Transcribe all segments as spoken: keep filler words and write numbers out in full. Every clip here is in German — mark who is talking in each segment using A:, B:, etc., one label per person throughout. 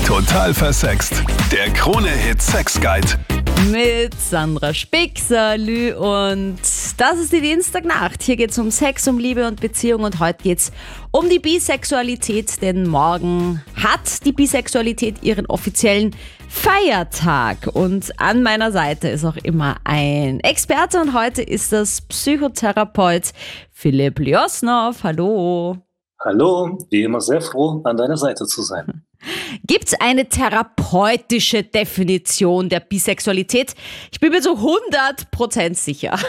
A: Total versext. Der Krone-Hit Sex Guide.
B: Mit Sandra Spick, salü, und das ist die Dienstagnacht. Hier geht es um Sex, um Liebe und Beziehung und heute geht es um die Bisexualität, denn morgen hat die Bisexualität ihren offiziellen Feiertag und an meiner Seite ist auch immer ein Experte und heute ist das Psychotherapeut Philipp Liosnov. Hallo.
C: Hallo, wie immer sehr froh, an deiner Seite zu sein.
B: Gibt es eine therapeutische Definition der Bisexualität? Ich bin mir so hundert Prozent sicher.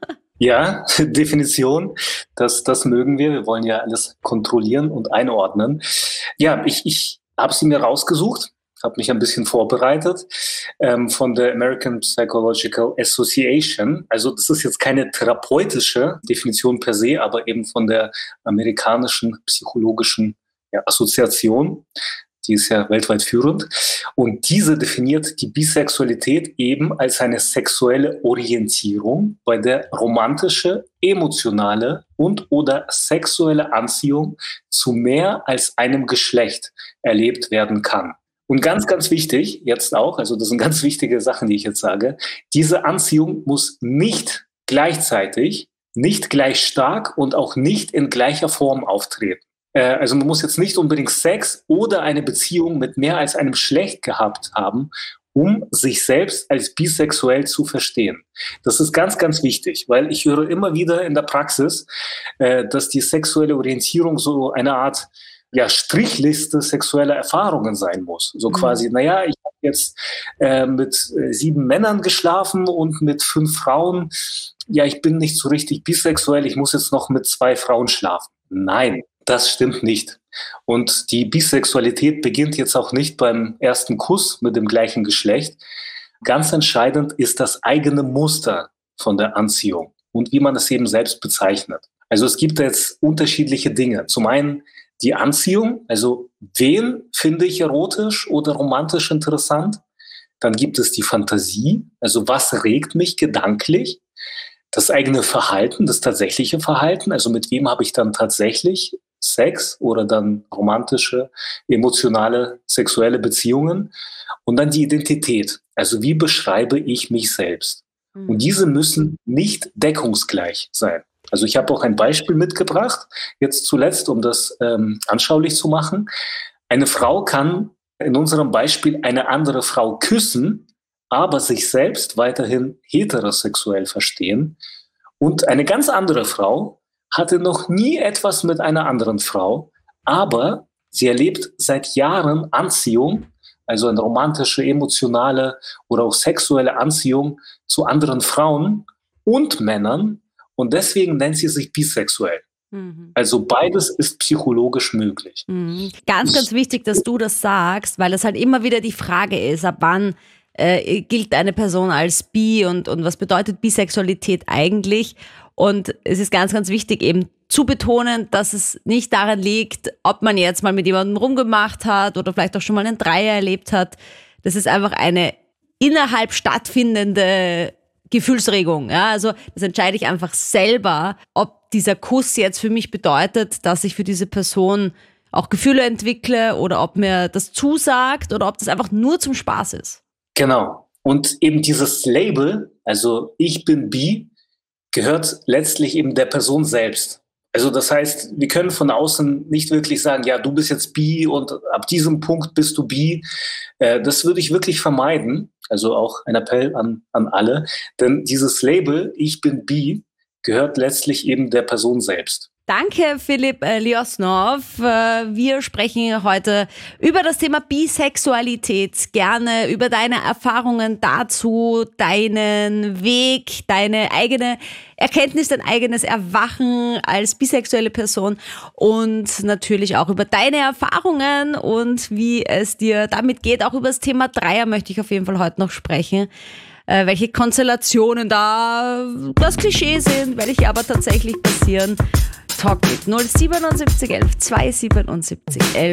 C: Ja, Definition, das, das mögen wir. Wir wollen ja alles kontrollieren und einordnen. Ja, ich, ich habe sie mir rausgesucht, habe mich ein bisschen vorbereitet ähm, von der American Psychological Association. Also das ist jetzt keine therapeutische Definition per se, aber eben von der amerikanischen psychologischen ja, Assoziation. Die ist ja weltweit führend. Und diese definiert die Bisexualität eben als eine sexuelle Orientierung, bei der romantische, emotionale und oder sexuelle Anziehung zu mehr als einem Geschlecht erlebt werden kann. Und ganz, ganz wichtig, jetzt auch, also das sind ganz wichtige Sachen, die ich jetzt sage, diese Anziehung muss nicht gleichzeitig, nicht gleich stark und auch nicht in gleicher Form auftreten. Also man muss jetzt nicht unbedingt Sex oder eine Beziehung mit mehr als einem Geschlecht gehabt haben, um sich selbst als bisexuell zu verstehen. Das ist ganz, ganz wichtig, weil ich höre immer wieder in der Praxis, dass die sexuelle Orientierung so eine Art ja, Strichliste sexueller Erfahrungen sein muss. So quasi, naja, ich habe jetzt äh, mit äh, sieben Männern geschlafen und mit fünf Frauen. Ja, ich bin nicht so richtig bisexuell, ich muss jetzt noch mit zwei Frauen schlafen. Nein. Das stimmt nicht. Und die Bisexualität beginnt jetzt auch nicht beim ersten Kuss mit dem gleichen Geschlecht. Ganz entscheidend ist das eigene Muster von der Anziehung und wie man es eben selbst bezeichnet. Also es gibt jetzt unterschiedliche Dinge. Zum einen die Anziehung, also wen finde ich erotisch oder romantisch interessant? Dann gibt es die Fantasie, also was regt mich gedanklich? Das eigene Verhalten, das tatsächliche Verhalten, also mit wem habe ich dann tatsächlich Sex oder dann romantische, emotionale, sexuelle Beziehungen und dann die Identität. Also wie beschreibe ich mich selbst? Mhm. Und diese müssen nicht deckungsgleich sein. Also ich habe auch ein Beispiel mitgebracht, jetzt zuletzt, um das ähm, anschaulich zu machen. Eine Frau kann in unserem Beispiel eine andere Frau küssen, aber sich selbst weiterhin heterosexuell verstehen. Und eine ganz andere Frau hatte noch nie etwas mit einer anderen Frau, aber sie erlebt seit Jahren Anziehung, also eine romantische, emotionale oder auch sexuelle Anziehung zu anderen Frauen und Männern und deswegen nennt sie sich bisexuell. Mhm. Also beides ist psychologisch möglich.
B: Mhm. Ganz, ganz wichtig, dass du das sagst, weil es halt immer wieder die Frage ist, ab wann äh, gilt eine Person als bi und, und was bedeutet Bisexualität eigentlich? Und es ist ganz, ganz wichtig eben zu betonen, dass es nicht daran liegt, ob man jetzt mal mit jemandem rumgemacht hat oder vielleicht auch schon mal einen Dreier erlebt hat. Das ist einfach eine innerhalb stattfindende Gefühlsregung. Ja? Also das entscheide ich einfach selber, ob dieser Kuss jetzt für mich bedeutet, dass ich für diese Person auch Gefühle entwickle oder ob mir das zusagt oder ob das einfach nur zum Spaß ist.
C: Genau. Und eben dieses Label, also ich bin bi, gehört letztlich eben der Person selbst. Also das heißt, wir können von außen nicht wirklich sagen, ja, du bist jetzt bi und ab diesem Punkt bist du bi. Äh, das würde ich wirklich vermeiden. Also auch ein Appell an, an alle. Denn dieses Label, ich bin bi, gehört letztlich eben der Person selbst.
B: Danke, Philipp Liosnov. Wir sprechen heute über das Thema Bisexualität. Gerne über deine Erfahrungen dazu, deinen Weg, deine eigene Erkenntnis, dein eigenes Erwachen als bisexuelle Person und natürlich auch über deine Erfahrungen und wie es dir damit geht. Auch über das Thema Dreier möchte ich auf jeden Fall heute noch sprechen. Äh, welche Konstellationen da das Klischee sind, welche aber tatsächlich passieren. Talk mit null sieben sieben eins elf zwei sieben sieben elf.